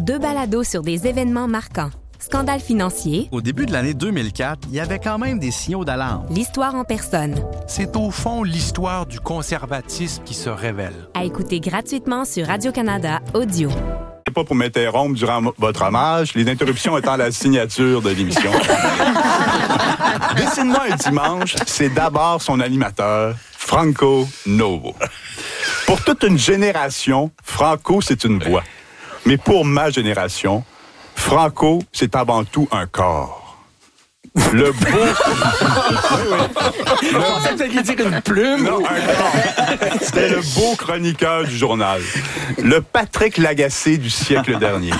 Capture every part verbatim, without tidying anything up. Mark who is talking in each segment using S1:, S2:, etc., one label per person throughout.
S1: Deux balados sur des événements marquants. Scandale financier.
S2: Au début de l'année deux mille quatre, il y avait quand même des signaux d'alarme.
S1: L'histoire en personne.
S3: C'est au fond l'histoire du conservatisme qui se révèle.
S1: À écouter gratuitement sur Radio-Canada Audio.
S4: Pas pour m'interrompre durant votre hommage, les interruptions étant la signature de l'émission. Dessine-moi un dimanche, c'est d'abord son animateur, Franco Novo. Pour toute une génération, Franco, c'est une voix. Mais pour ma génération, Franco, c'est avant tout un corps. Le beau...
S2: Je pensais que tu allais dire une plume.
S4: Non, un corps. C'était le beau chroniqueur du journal. Le Patrick Lagacé du siècle dernier.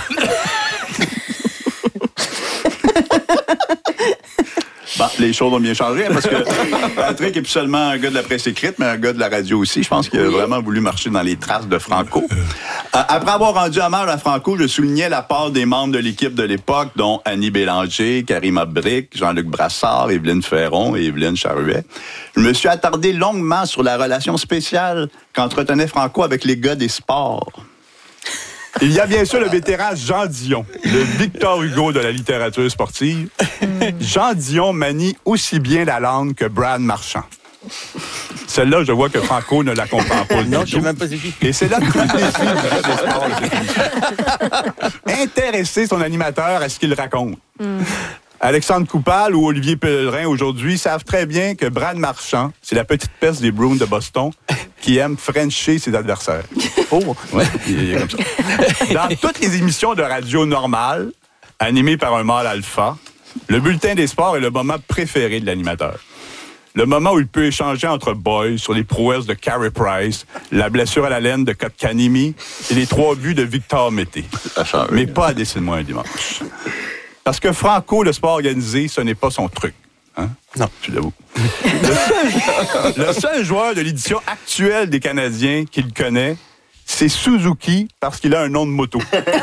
S4: Bon, les choses ont bien changé, hein, parce que Patrick est plus seulement un gars de la presse écrite, mais un gars de la radio aussi. Je pense qu'il a vraiment voulu marcher dans les traces de Franco. Euh, après avoir rendu hommage à Franco, je soulignais la part des membres de l'équipe de l'époque, dont Annie Bélanger, Karima Brick, Jean-Luc Brassard, Évelyne Ferron et Évelyne Charuet. Je me suis attardé longuement sur la relation spéciale qu'entretenait Franco avec les gars des sports. Il y a bien sûr le vétéran Jean Dion, le Victor Hugo de la littérature sportive. Jean Dion manie aussi bien la langue que Brad Marchand. Celle-là, je vois que Franco ne la comprend pas.
S2: Non, je ne sais même pas c'est qui.
S4: Et c'est là tout le défi des sports. Intéresser son animateur à ce qu'il raconte. Mm. Alexandre Coupal ou Olivier Pellerin, aujourd'hui, savent très bien que Brad Marchand, c'est la petite peste des Bruins de Boston qui aime frencher ses adversaires. Oh! Ouais, il est comme ça. Dans toutes les émissions de radio normales, animées par un mâle alpha, le bulletin des sports est le moment préféré de l'animateur. Le moment où il peut échanger entre boys sur les prouesses de Carey Price, la blessure à la laine de Kotkaniemi et les trois buts de Victor Mété. Mais pas à Dessine-moi un dimanche. Parce que Franco, le sport organisé, ce n'est pas son truc. Hein?
S2: Non.
S4: Je l'avoue. Le seul, le seul joueur de l'édition actuelle des Canadiens qu'il connaît, c'est Suzuki parce qu'il a un nom de moto.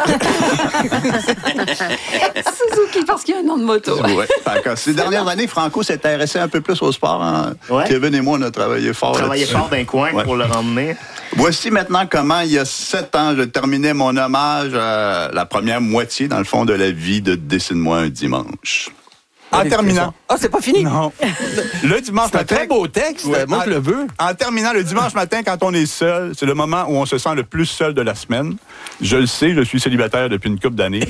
S5: Suzuki parce qu'il a un nom de moto.
S4: Ouais. Ces dernières années, Franco s'est intéressé un peu plus au sport. Hein?
S6: Ouais.
S4: Kevin et moi, on a travaillé fort.
S6: Travaillé fort d'un coin ouais. pour le ramener.
S4: Voici maintenant comment, il y a sept ans, je terminais mon hommage à la première moitié, dans le fond, de la vie de Dessine-moi un dimanche. En terminant.
S2: Ah, c'est pas fini?
S4: Non. Le dimanche
S2: c'est
S4: matin.
S2: C'est un très beau texte. Ouais, moi, en, je le veux.
S4: En terminant, le dimanche matin, quand on est seul, c'est le moment où on se sent le plus seul de la semaine. Je le sais, je suis célibataire depuis une couple d'années.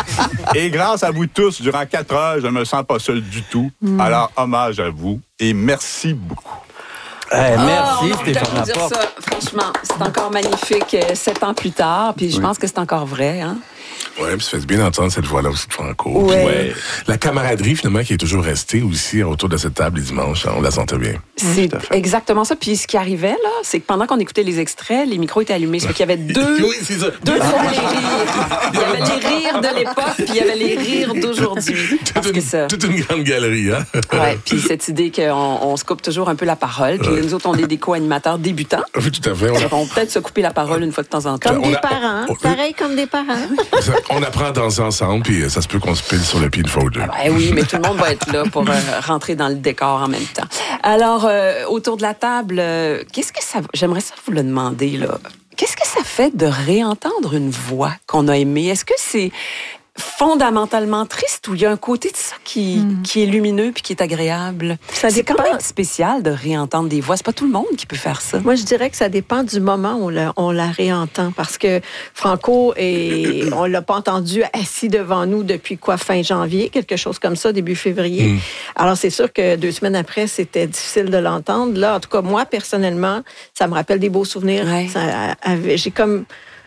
S4: Et grâce à vous tous, durant quatre heures, je ne me sens pas seul du tout. Mm. Alors, hommage à vous et merci beaucoup.
S5: Eh, merci, oh, Stéphane Laporte. Ça, franchement, c'est encore magnifique euh, sept ans plus tard, puis je oui. pense que c'est encore vrai, hein?
S3: Oui, puis ça fait bien d'entendre cette voix-là aussi de Franco.
S5: Ouais.
S3: Ouais. La camaraderie, finalement, qui est toujours restée aussi autour de cette table les dimanches, on la sentait bien.
S5: C'est exactement ça. Puis ce qui arrivait, là, c'est que pendant qu'on écoutait les extraits, les micros étaient allumés. Ça fait qu'il y avait deux,
S3: oui, c'est ça.
S5: deux fois les rires. Il y avait les rires de l'époque, puis il y avait les rires d'aujourd'hui.
S3: Toute, une,
S5: ça...
S3: toute une grande galerie, hein?
S5: Oui, puis cette idée qu'on on se coupe toujours un peu la parole. Puis ouais. nous autres, on est des co-animateurs débutants.
S3: Oui, tout à fait.
S5: On va peut-être se couper la parole une fois de temps en temps.
S7: Comme
S5: on
S7: des
S5: a...
S7: parents. On... Pareil comme des parents.
S3: Ça, on apprend à danser ensemble, puis ça se peut qu'on se pile sur le pied une fois ou deux.
S5: Ben oui, mais tout le monde va être là pour euh, rentrer dans le décor en même temps. Alors, euh, autour de la table, euh, qu'est-ce que ça... J'aimerais ça vous le demander, là. Qu'est-ce que ça fait de réentendre une voix qu'on a aimée? Est-ce que c'est fondamentalement triste ou il y a un côté de ça qui, mm. qui est lumineux puis qui est agréable? Ça c'est quand même spécial de réentendre des voix. C'est pas tout le monde qui peut faire ça.
S7: Moi, je dirais que ça dépend du moment où on la, on la réentend. Parce que Franco, est, on l'a pas entendu assis devant nous depuis quoi, fin janvier, quelque chose comme ça, début février. Mm. Alors, c'est sûr que deux semaines après, c'était difficile de l'entendre. Là, en tout cas, moi, personnellement, ça me rappelle des beaux souvenirs. Ouais. Ça, j'ai comme...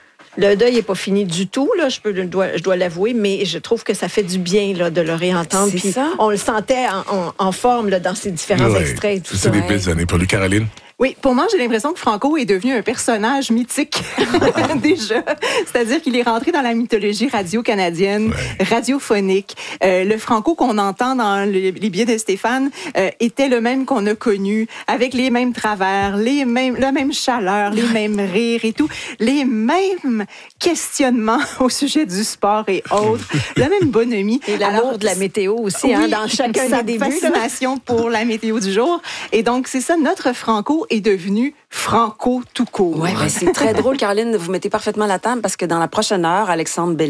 S7: Le deuil n'est pas fini du tout, là, je, peux, je, dois, je dois l'avouer, mais je trouve que ça fait du bien là, de le réentendre.
S5: C'est
S7: puis
S5: ça.
S7: On le sentait en, en, en forme là, dans ces différents ouais, extraits. Et tout
S3: c'est
S7: ça.
S3: des belles années. Pour lui, Caroline?
S8: Oui, pour moi, j'ai l'impression que Franco est devenu un personnage mythique déjà. C'est-à-dire qu'il est rentré dans la mythologie radio-canadienne, ouais. radiophonique. Euh, le Franco qu'on entend dans le, les billets de Stéphane euh, était le même qu'on a connu, avec les mêmes travers, les mêmes, la même chaleur, les mêmes rires et tout, les mêmes questionnements au sujet du sport et autres, la même bonhomie.
S7: Et l'amour de la météo aussi, oui, hein, dans chacun des débuts.
S8: Fascination pour la météo du jour. Et donc, c'est ça, notre Franco est devenu Franco tout court.
S5: Oui, ben c'est très drôle, Caroline, vous mettez parfaitement la table parce que dans la prochaine heure, Alexandre Bellier